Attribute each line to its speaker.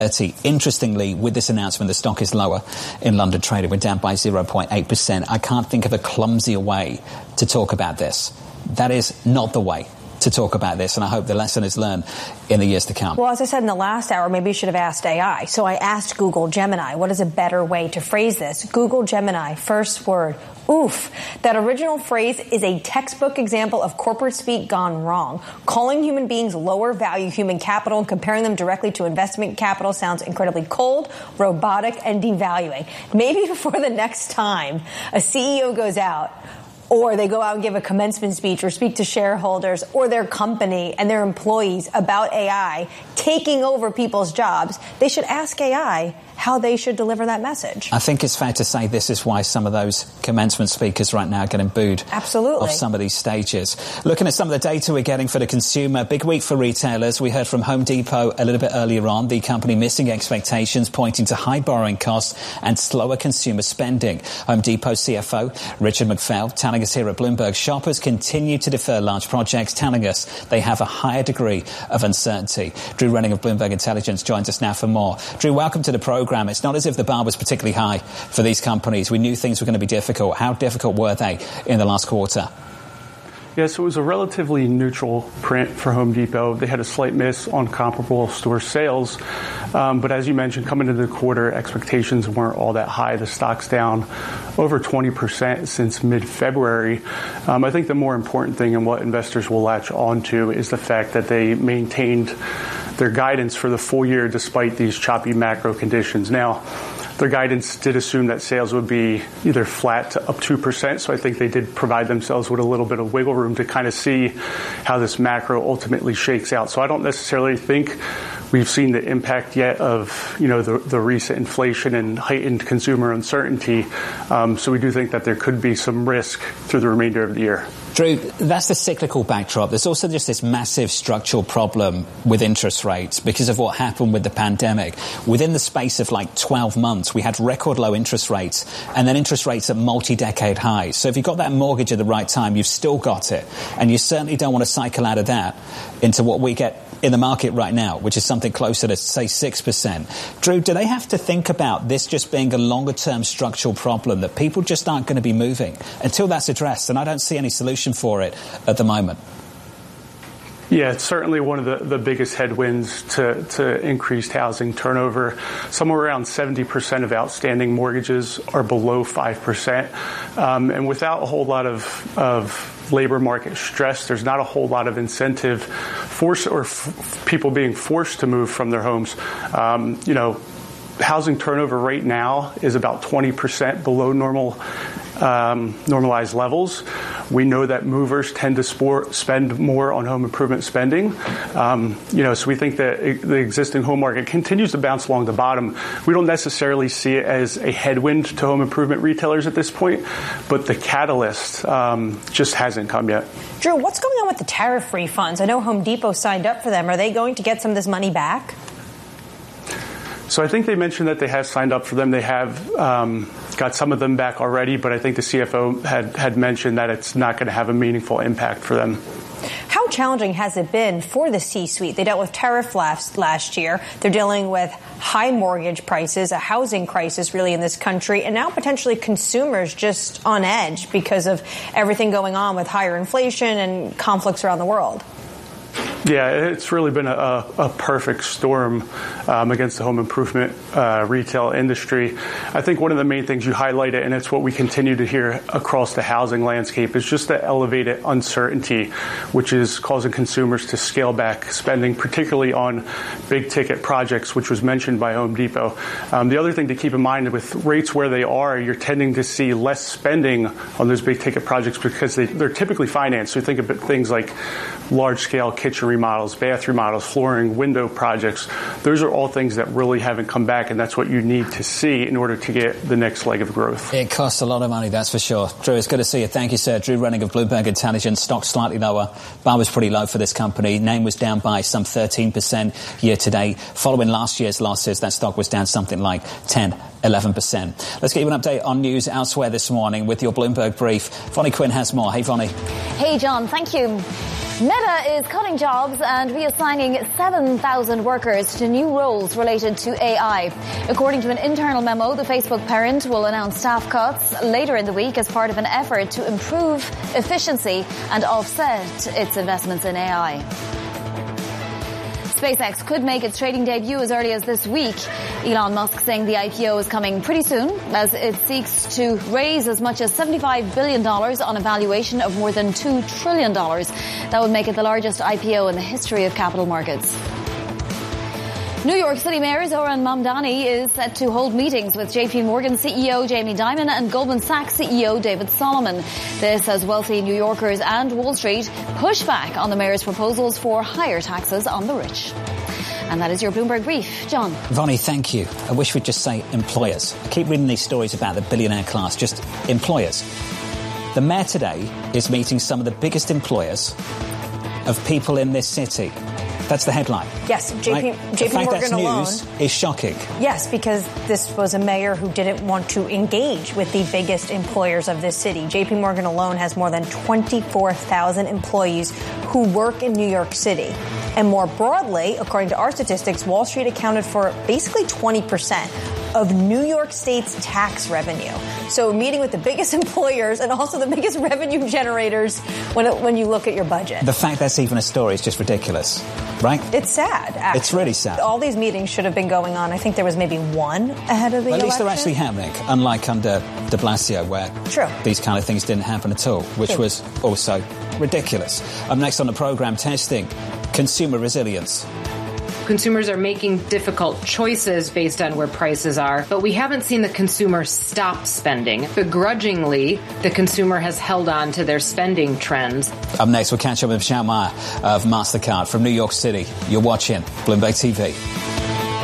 Speaker 1: Interestingly, with this announcement, the stock is lower in London trading. We're down by 0.8%. I can't think of a clumsier way to talk about this. That is not the way to talk about this, and I hope the lesson is learned in the years to come.
Speaker 2: Well, as I said in the last hour, maybe you should have asked AI. So I asked Google Gemini, what is a better way to phrase this? Google Gemini, first word, oof. That original phrase is a textbook example of corporate speak gone wrong. Calling human beings lower value human capital and comparing them directly to investment capital sounds incredibly cold, robotic, and devaluing. Maybe before the next time a CEO goes out, or they go out and give a commencement speech or speak to shareholders or their company and their employees about AI taking over people's jobs, they should ask AI how they should deliver that message.
Speaker 1: I think it's fair to say this is why some of those commencement speakers right now are getting booed.
Speaker 2: Absolutely.
Speaker 1: Off some of these stages. Looking at some of the data we're getting for the consumer, big week for retailers. We heard from Home Depot a little bit earlier on, the company missing expectations, pointing to high borrowing costs and slower consumer spending. Home Depot CFO Richard McPhail telling us here at Bloomberg, shoppers continue to defer large projects, telling us they have a higher degree of uncertainty. Drew Renning of Bloomberg Intelligence joins us now for more. Drew, welcome to the programme. It's not as if the bar was particularly high for these companies. We knew things were going to be difficult. How difficult were they in the last quarter?
Speaker 3: Yes, it was a relatively neutral print for Home Depot. They had a slight miss on comparable store sales. But as you mentioned, coming into the quarter, expectations weren't all that high. The stock's down over 20% since mid-February. I think the more important thing and what investors will latch onto is the fact that they maintained their guidance for the full year despite these choppy macro conditions. Now, their guidance did assume that sales would be either flat to up 2%, so I think they did provide themselves with a little bit of wiggle room to kind of see how this macro ultimately shakes out. So I don't necessarily think we've seen the impact yet of, the recent inflation and heightened consumer uncertainty. So we do think that there could be some risk through the remainder of the year.
Speaker 1: Drew, that's the cyclical backdrop. There's also just this massive structural problem with interest rates because of what happened with the pandemic. Within the space of 12 months, we had record low interest rates and then interest rates at multi-decade highs. So if you got that mortgage at the right time, you've still got it. And you certainly don't want to cycle out of that into what we get in the market right now, which is something closer to, say, 6%. Drew, do they have to think about this just being a longer-term structural problem that people just aren't going to be moving until that's addressed? And I don't see any solution for it at the moment.
Speaker 3: Yeah, it's certainly one of the biggest headwinds to increased housing turnover. Somewhere around 70% of outstanding mortgages are below 5%. And without a whole lot of labor market stress, there's not a whole lot of incentive people being forced to move from their homes. Housing turnover right now is about 20% below normalized levels. We know that movers tend to spend more on home improvement spending. So we think that the existing home market continues to bounce along the bottom. We don't necessarily see it as a headwind to home improvement retailers at this point, but the catalyst just hasn't come yet.
Speaker 2: Drew, what's going on with the tariff refunds? I know Home Depot signed up for them. Are they going to get some of this money back?
Speaker 3: So I think they mentioned that they have signed up for them. They have got some of them back already, but I think the CFO had mentioned that it's not going to have a meaningful impact for them.
Speaker 2: How challenging has it been for the C-suite? They dealt with tariff last year. They're dealing with high mortgage prices, a housing crisis really in this country, and now potentially consumers just on edge because of everything going on with higher inflation and conflicts around the world.
Speaker 3: Yeah, it's really been a perfect storm against the home improvement retail industry. I think one of the main things you highlighted, and it's what we continue to hear across the housing landscape, is just the elevated uncertainty, which is causing consumers to scale back spending, particularly on big ticket projects, which was mentioned by Home Depot. The other thing to keep in mind, with rates where they are, you're tending to see less spending on those big ticket projects because they're typically financed. So think of things like large scale kitchen remodels, bathroom remodels, flooring, window projects. Those are all things that really haven't come back, and that's what you need to see in order to get the next leg of growth.
Speaker 1: It costs a lot of money, that's for sure. Drew, it's good to see you. Thank you, sir. Drew Renning of Bloomberg Intelligence. Stock slightly lower. Bar was pretty low for this company. Name was down by some 13% year to date. Following last year's losses, that stock was down something like 11%. Let's get you an update on news elsewhere this morning with your Bloomberg Brief. Vonnie Quinn has more. Hey, Vonnie.
Speaker 4: Hey, John. Thank you. Meta is cutting jobs and reassigning 7,000 workers to new roles related to AI. According to an internal memo, the Facebook parent will announce staff cuts later in the week as part of an effort to improve efficiency and offset its investments in AI. SpaceX could make its trading debut as early as this week. Elon Musk saying the IPO is coming pretty soon as it seeks to raise as much as $75 billion on a valuation of more than $2 trillion. That would make it the largest IPO in the history of capital markets. New York City Mayor Zohran Mamdani is set to hold meetings with JP Morgan CEO Jamie Dimon and Goldman Sachs CEO David Solomon. This as wealthy New Yorkers and Wall Street push back on the mayor's proposals for higher taxes on the rich. And that is your Bloomberg Brief. John.
Speaker 1: Vonnie, thank you. I wish we'd just say employers. I keep reading these stories about the billionaire class, just employers. The mayor today is meeting some of the biggest employers of people in this city. That's the headline.
Speaker 2: Yes, JP Morgan
Speaker 1: the fact that's
Speaker 2: alone
Speaker 1: news is shocking.
Speaker 2: Yes, because this was a mayor who didn't want to engage with the biggest employers of this city. JP Morgan alone has more than 24,000 employees who work in New York City. And more broadly, according to our statistics, Wall Street accounted for basically 20% of New York State's tax revenue. So meeting with the biggest employers and also the biggest revenue generators when you look at your budget.
Speaker 1: The fact that's even a story is just ridiculous, right?
Speaker 2: It's sad, actually.
Speaker 1: It's really sad.
Speaker 2: All these meetings should have been going on. I think there was maybe one ahead of the election.
Speaker 1: At least they're actually happening, unlike under de Blasio, where these kind of things didn't happen at all, which was also ridiculous. Up next on the programme, testing consumer resilience.
Speaker 5: Consumers are making difficult choices based on where prices are, but we haven't seen the consumer stop spending. Begrudgingly, the consumer has held on to their spending trends.
Speaker 1: Up next, we'll catch up with Michelle Meyer of MasterCard from New York City. You're watching Bloomberg TV.